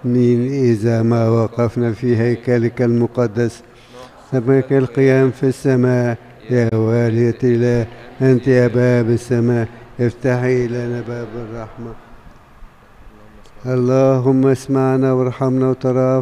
من إذا ما وقفنا في هيكلك المقدس سبك القيام في السماء يا والية الله. أنت يا باب السماء، افتحي لنا باب الرحمة. اللهم اسمعنا وارحمنا وترافق